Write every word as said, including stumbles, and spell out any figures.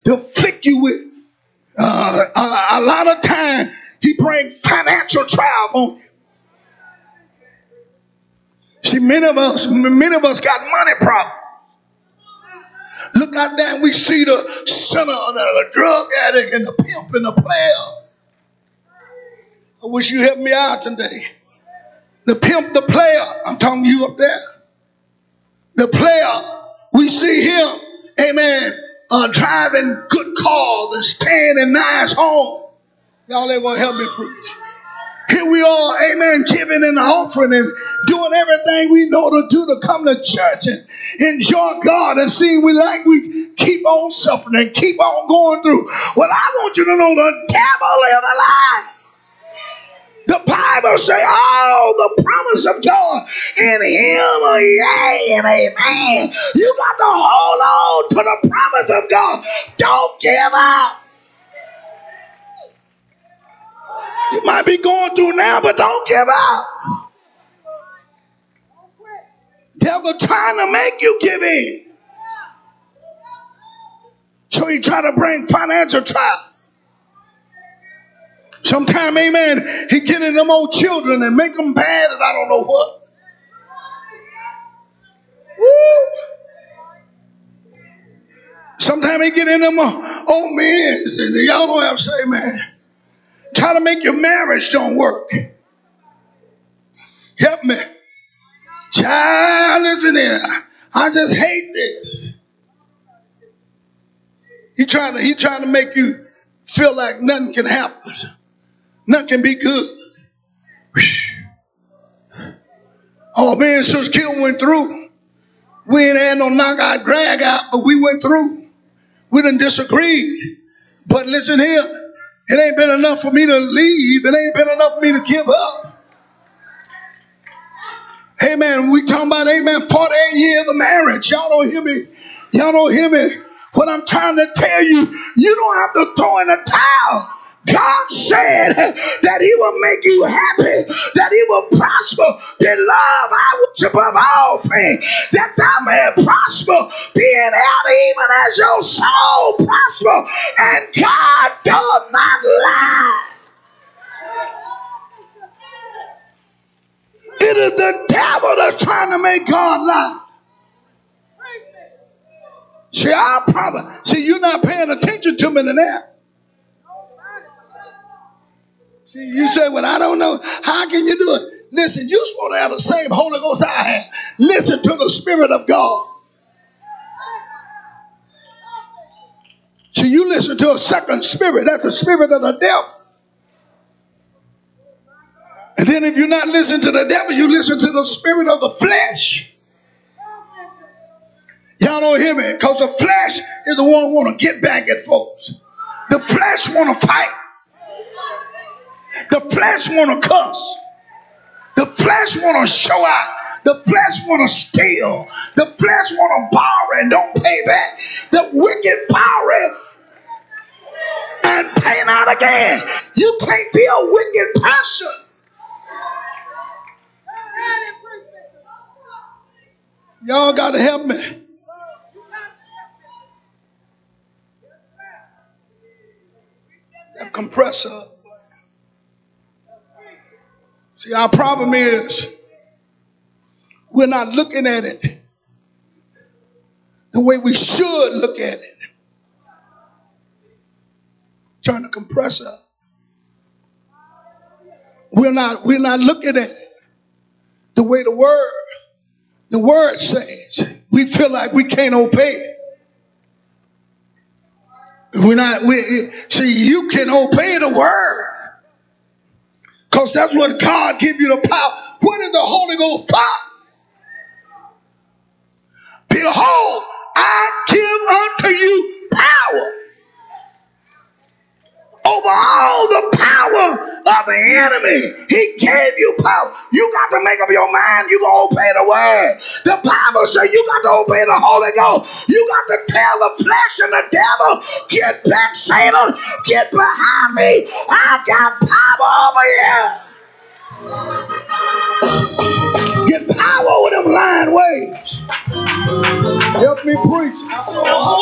to afflict you with. Uh, a, a lot of time he brings financial trial on you. See, many of us, many of us got money problems. Look out there and we see the sinner, the drug addict, and the pimp and the player. I wish you helped me out today. The pimp, the player, I'm talking to you up there. The player, we see him, amen, uh, driving good cars and staying in nice homes. Y'all ain't gonna help me preach. Here we are, amen, giving an offering and doing everything we know to do to come to church and enjoy God, and seeing we like we keep on suffering and keep on going through. Well, I want you to know the devil is a lie. The Bible says, oh, the promise of God in him are yea and amen. You got to hold on to the promise of God. Don't give up. You might be going through now, but don't give up. Devil trying to make you give in. So he try to bring financial trial. Sometimes, amen, he get in them old children and make them bad as I don't know what. Woo. Sometimes he get in them old men, and y'all don't have to say, man, try to make your marriage don't work. Help me. Child, listen here. I just hate this. He trying to, he trying to make you feel like nothing can happen. Nothing can be good. Oh man, Sister Kim went through. We ain't had no knockout, drag out, but we went through. We done disagreed. But listen here, it ain't been enough for me to leave. It ain't been enough for me to give up. Amen. We talking about, amen, forty-eight years of marriage. Y'all don't hear me. Y'all don't hear me. What I'm trying to tell you, you don't have to throw in the towel. God said that he will make you happy, that he will prosper in love, I wish above all things, that thou may prosper, being out even as your soul prosper. And God does not lie. It is the devil that's trying to make God lie. See, I probably, see, you're not paying attention to me tonight. See, you say, well, I don't know. How can you do it? Listen, you're supposed to have the same Holy Ghost I have. Listen to the Spirit of God. See, you listen to a second spirit. That's the spirit of the devil. And then if you're not listening to the devil, you listen to the spirit of the flesh. Y'all don't hear me? Because the flesh is the one who want to get back at folks. The flesh want to fight. The flesh want to cuss. The flesh want to show out. The flesh want to steal. The flesh want to borrow and don't pay back. The wicked borrow and pay not again. You can't be a wicked person. Y'all got to help me. That compressor. See, our problem is we're not looking at it the way we should look at it. Turn the compressor up. We're not, we're not looking at it the way the word, the word says. We feel like we can't obey it. We're not, we, see, you can obey the word. Because that's what God gives you the power. What is the Holy Ghost for? Behold, I give unto you power over all the power of the enemy. He gave you power. You got to make up your mind. You're going to obey the word. The Bible says you got to obey the Holy Ghost. You got to tell the flesh and the devil, get back, Satan. Get behind me. I got power over you. Get power over them lying ways. Help me preach.